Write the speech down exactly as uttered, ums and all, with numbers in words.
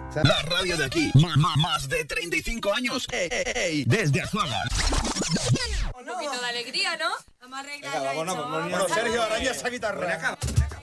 La radio de aquí, más, más, más de treinta y cinco años. Ey, ey, ey, desde Azuaga. Un poquito de alegría, ¿no? Vamos a arreglar. Bueno, Sergio Araña esa guitarra.